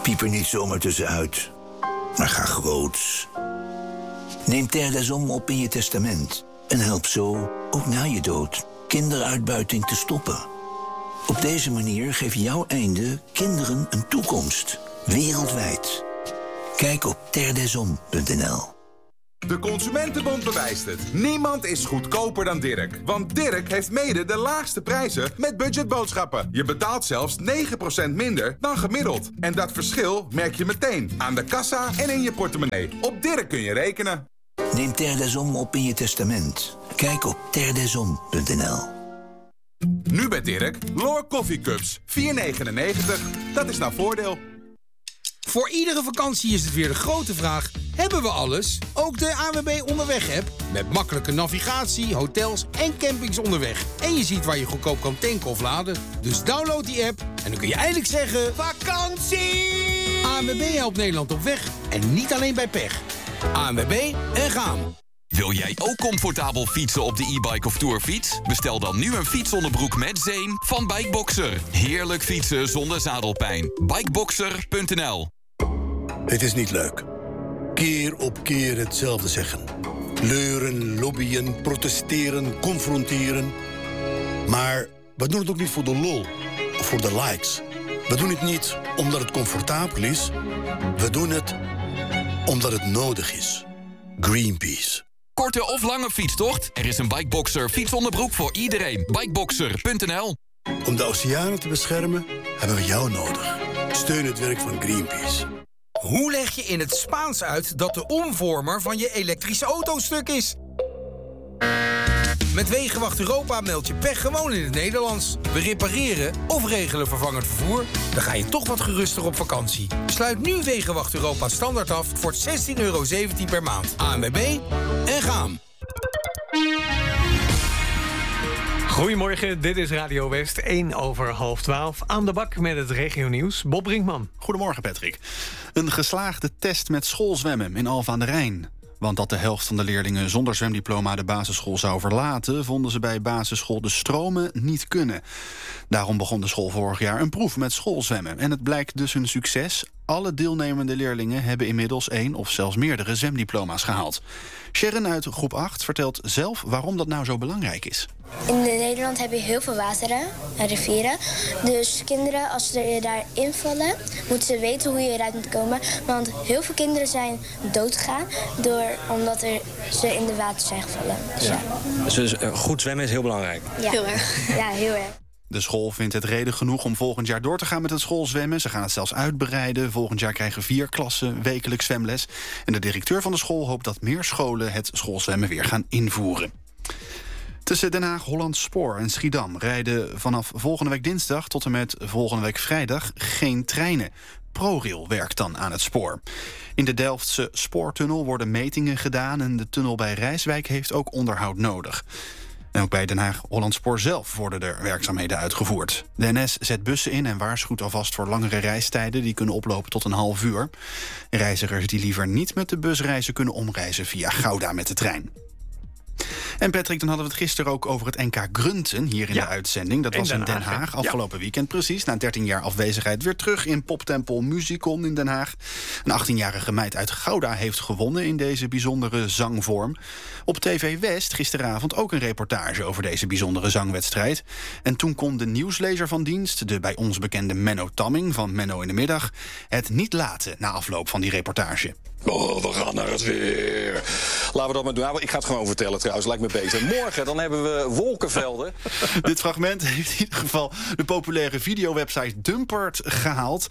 Piep er niet zomaar tussenuit, maar ga groots. Neem Terre des Hommes op in je testament en help zo, ook na je dood, kinderuitbuiting te stoppen. Op deze manier geeft jouw einde kinderen een toekomst, wereldwijd. Kijk op terredeshommes.nl. De Consumentenbond bewijst het. Niemand is goedkoper dan Dirk. Want Dirk heeft mede de laagste prijzen met budgetboodschappen. Je betaalt zelfs 9% minder dan gemiddeld. En dat verschil merk je meteen aan de kassa en in je portemonnee. Op Dirk kun je rekenen. Neem Terre des Hommes op in je testament. Kijk op terredeshommes.nl. Nu bij Dirk, L'Or Coffee Cups. 4,99. Dat is nou voordeel. Voor iedere vakantie is het weer de grote vraag: hebben we alles? Ook de ANWB Onderweg-app. Met makkelijke navigatie, hotels en campings onderweg. En je ziet waar je goedkoop kan tanken of laden. Dus download die app en dan kun je eindelijk zeggen: vakantie! ANWB helpt Nederland op weg en niet alleen bij pech. ANWB en gaan. Wil jij ook comfortabel fietsen op de e-bike of tourfiets? Bestel dan nu een fietsonderbroek met zeem van Bikeboxer. Heerlijk fietsen zonder zadelpijn. Bikeboxer.nl. Het is niet leuk. Keer op keer hetzelfde zeggen. Leuren, lobbyen, protesteren, confronteren. Maar we doen het ook niet voor de lol of voor de likes. We doen het niet omdat het comfortabel is. We doen het omdat het nodig is. Greenpeace. Korte of lange fietstocht? Er is een Bikeboxer fietsonderbroek voor iedereen. Bikeboxer.nl. Om de oceanen te beschermen hebben we jou nodig. Steun het werk van Greenpeace. Hoe leg je in het Spaans uit dat de omvormer van je elektrische auto stuk is? Met Wegenwacht Europa meld je pech gewoon in het Nederlands. We repareren of regelen vervangend vervoer. Dan ga je toch wat geruster op vakantie. Sluit nu Wegenwacht Europa standaard af voor €16,17 per maand. ANWB en gaan. Goedemorgen, dit is Radio West, 11:11. Aan de bak met het regionieuws. Bob Brinkman. Goedemorgen, Patrick. Een geslaagde test met schoolzwemmen in Alphen aan de Rijn. Want dat de helft van de leerlingen zonder zwemdiploma de basisschool zou verlaten, vonden ze bij basisschool De Stromen niet kunnen. Daarom begon de school vorig jaar een proef met schoolzwemmen. En het blijkt dus een succes. Alle deelnemende leerlingen hebben inmiddels 1 of zelfs meerdere zwemdiploma's gehaald. Sharon uit groep 8 vertelt zelf waarom dat nou zo belangrijk is. In Nederland heb je heel veel wateren en rivieren. Dus kinderen, als ze daarin vallen, moeten ze weten hoe je eruit moet komen. Want heel veel kinderen zijn doodgegaan omdat ze in de water zijn gevallen. Dus goed zwemmen is heel belangrijk? Ja. Heel erg. Ja, heel erg. De school vindt het reden genoeg om volgend jaar door te gaan met het schoolzwemmen. Ze gaan het zelfs uitbreiden. Volgend jaar krijgen 4 klassen wekelijks zwemles. En de directeur van de school hoopt dat meer scholen het schoolzwemmen weer gaan invoeren. Tussen Den Haag, Hollandspoor en Schiedam rijden vanaf volgende week dinsdag tot en met volgende week vrijdag geen treinen. ProRail werkt dan aan het spoor. In de Delftse spoortunnel worden metingen gedaan en de tunnel bij Rijswijk heeft ook onderhoud nodig. En ook bij Den Haag-Hollandspoor zelf worden er werkzaamheden uitgevoerd. De NS zet bussen in en waarschuwt alvast voor langere reistijden. Die kunnen oplopen tot een half uur. Reizigers die liever niet met de bus reizen kunnen omreizen via Gouda met de trein. En Patrick, dan hadden we het gisteren ook over het NK Grunten hier in de uitzending. Dat was in Den Haag afgelopen weekend precies. Na 13 jaar afwezigheid weer terug in poptempel Musicon in Den Haag. Een 18-jarige meid uit Gouda heeft gewonnen in deze bijzondere zangvorm. Op TV West gisteravond ook een reportage over deze bijzondere zangwedstrijd. En toen kon de nieuwslezer van dienst, de bij ons bekende Menno Tamming van Menno in de Middag, het niet laten na afloop van die reportage. Oh, we gaan naar het weer. Laten we dat maar doen. Nou, ik ga het gewoon vertellen trouwens, lijkt me beter. Morgen dan hebben we wolkenvelden. Dit fragment heeft in ieder geval de populaire videowebsite Dumpert gehaald.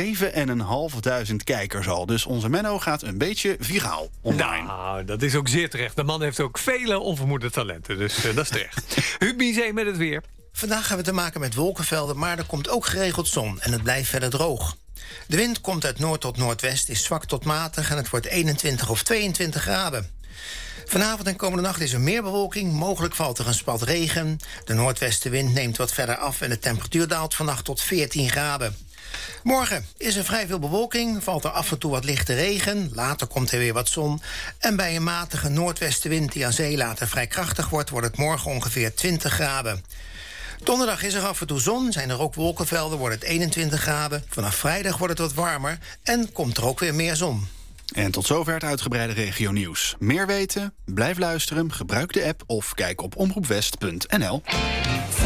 7.500 kijkers al. Dus onze Menno gaat een beetje viraal online. Nou, dat is ook zeer terecht. De man heeft ook vele onvermoede talenten, dus dat is terecht. Huub Bizet met het weer. Vandaag hebben we te maken met wolkenvelden, maar er komt ook geregeld zon en het blijft verder droog. De wind komt uit noord tot noordwest, is zwak tot matig en het wordt 21 of 22 graden. Vanavond en komende nacht is er meer bewolking, mogelijk valt er een spat regen. De noordwestenwind neemt wat verder af en de temperatuur daalt vannacht tot 14 graden. Morgen is er vrij veel bewolking, valt er af en toe wat lichte regen. Later komt er weer wat zon. En bij een matige noordwestenwind die aan zee later vrij krachtig wordt, wordt het morgen ongeveer 20 graden. Donderdag is er af en toe zon, zijn er ook wolkenvelden, wordt het 21 graden. Vanaf vrijdag wordt het wat warmer en komt er ook weer meer zon. En tot zover het uitgebreide regionieuws. Meer weten? Blijf luisteren, gebruik de app of kijk op omroepwest.nl.